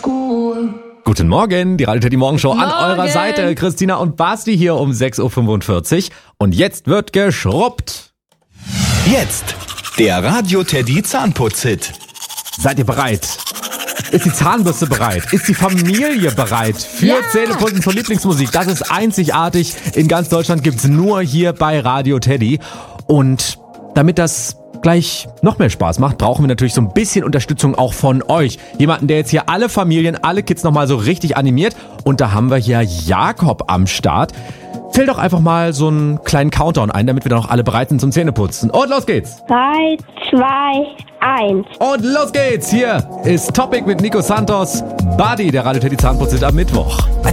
Guten Morgen, die Radio Teddy Morgenshow an Morgen. eurer Seite. Christina und Basti hier um 6.45 Uhr. Und jetzt wird geschrubbt. Jetzt der Radio Teddy Zahnputz-Hit. Seid ihr bereit? Ist die Zahnbürste bereit? Ist die Familie bereit für Zähneputzen zur Lieblingsmusik? Das ist einzigartig. In ganz Deutschland gibt's nur hier bei Radio Teddy. Und damit das gleich noch mehr Spaß macht, brauchen wir natürlich so ein bisschen Unterstützung auch von euch. Jemanden, der jetzt hier alle Familien, alle Kids nochmal so richtig animiert. Und da haben wir hier Jakob am Start. Zähl doch einfach mal so einen kleinen Countdown ein, damit wir dann auch alle bereit sind zum Zähneputzen. Und los geht's! 3, 2, 1. Und los geht's! Hier ist Topic mit Nico Santos, Buddy, der Radio Teddy Zahnputz am Mittwoch.